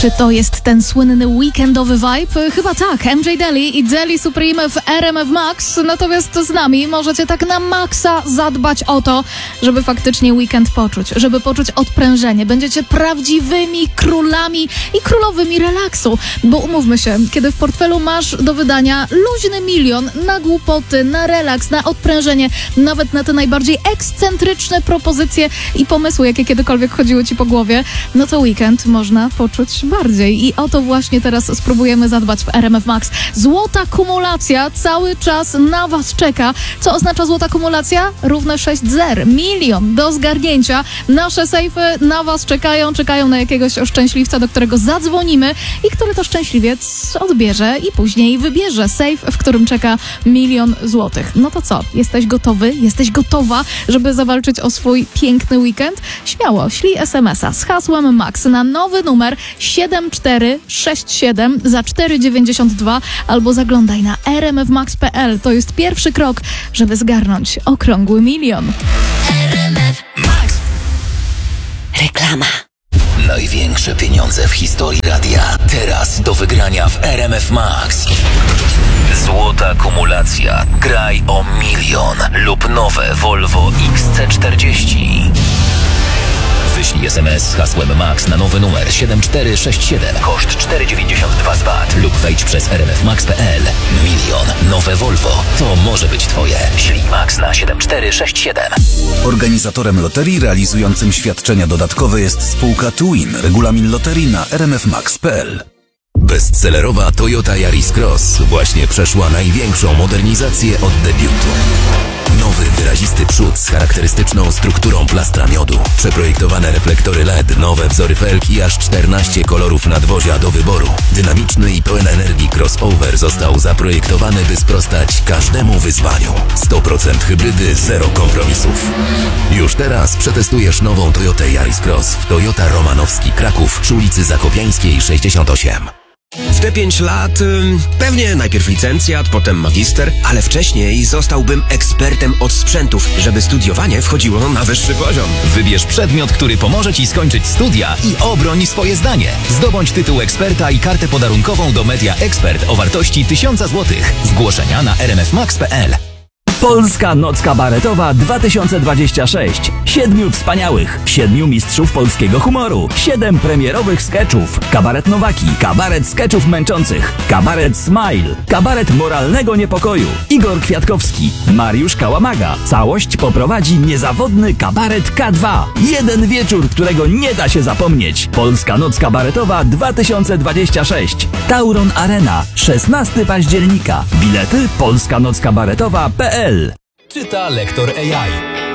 Czy to jest ten słynny weekendowy vibe? Chyba tak. MJ Daly i Daly Supreme w RMF Max. Natomiast z nami możecie tak na maksa zadbać o to, żeby faktycznie weekend poczuć, żeby poczuć odprężenie. Będziecie prawdziwymi królami i królowymi relaksu. Bo umówmy się, kiedy w portfelu masz do wydania luźny milion na głupoty, na relaks, na odprężenie, nawet na te najbardziej ekscentryczne propozycje i pomysły, jakie kiedykolwiek chodziły ci po głowie, no to weekend można poczuć bardziej. I o to właśnie teraz spróbujemy zadbać w RMF Max. Złota kumulacja cały czas na was czeka. Co oznacza złota kumulacja? Równe 6 zer. Milion do zgarnięcia. Nasze sejfy na was czekają na jakiegoś szczęśliwca, do którego zadzwonimy i który to szczęśliwiec odbierze i później wybierze sejf, w którym czeka 1 000 000 złotych. No to co? Jesteś gotowy? Jesteś gotowa, żeby zawalczyć o swój piękny weekend? Śmiało, ślij SMS-a z hasłem MAX na nowy numer 7467 za 4,92 albo zaglądaj na rmfmax.pl. To jest pierwszy krok, żeby zgarnąć okrągły milion. RMF Max. Reklama. Największe pieniądze w historii radia. Teraz do wygrania w RMF Max. Złota kumulacja. Graj o 1 000 000 lub nowe Volvo XC40. Wyślij SMS z hasłem MAX na nowy numer 7467. Koszt 4,92 z VAT lub wejdź przez rmfmax.pl. 1 000 000 nowe Volvo. To może być twoje. Ślij MAX na 7467. Organizatorem loterii realizującym świadczenia dodatkowe jest spółka Twin. Regulamin loterii na rmfmax.pl. Bestsellerowa Toyota Yaris Cross właśnie przeszła największą modernizację od debiutu. Nowy, wyrazisty przód z charakterystyczną strukturą plastra miodu. Przeprojektowane reflektory LED, nowe wzory felg i aż 14 kolorów nadwozia do wyboru. Dynamiczny i pełen energii crossover został zaprojektowany, by sprostać każdemu wyzwaniu. 100% hybrydy, zero kompromisów. Już teraz przetestujesz nową Toyotę Yaris Cross w Toyota Romanowski Kraków przy ulicy Zakopiańskiej 68. W te 5 lat pewnie najpierw licencjat, potem magister, ale wcześniej zostałbym ekspertem od sprzętów, żeby studiowanie wchodziło na wyższy poziom. Wybierz przedmiot, który pomoże ci skończyć studia i obroń swoje zdanie. Zdobądź tytuł eksperta i kartę podarunkową do Media Expert o wartości 1000 zł. Zgłoszenia na rmfmax.pl. Polska Noc Kabaretowa 2026. 7 wspaniałych, 7 mistrzów polskiego humoru, 7 premierowych skeczów, kabaret Nowaki, kabaret skeczów męczących, kabaret Smile, kabaret moralnego niepokoju, Igor Kwiatkowski, Mariusz Kałamaga. Całość poprowadzi niezawodny kabaret K2. Jeden wieczór, którego nie da się zapomnieć. Polska Noc Kabaretowa 2026. Tauron Arena, 16 października. Bilety polskanockabaretowa.pl. Czyta lektor AI.